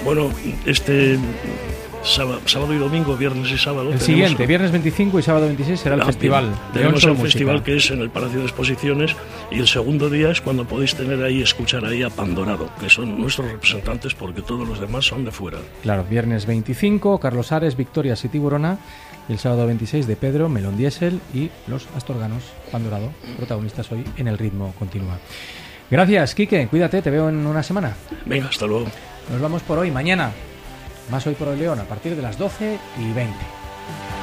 Bueno, sábado y domingo, viernes y sábado. El siguiente, viernes 25 y sábado 26 será el festival. Tenemos el festival que es en el Palacio de Exposiciones, y el segundo día es cuando podéis escuchar ahí a Pandorado, que son nuestros representantes, porque todos los demás son de fuera. Claro, viernes 25, Carlos Ares, Victorias y Tiburona, y el sábado 26 de Pedro, Melón Diesel y los Astorganos, Pandorado, protagonistas hoy en El Ritmo Continúa. Gracias, Quique, cuídate, te veo en una semana. Venga, hasta luego. Nos vamos por hoy, mañana más Hoy por Hoy León a partir de las 12:20.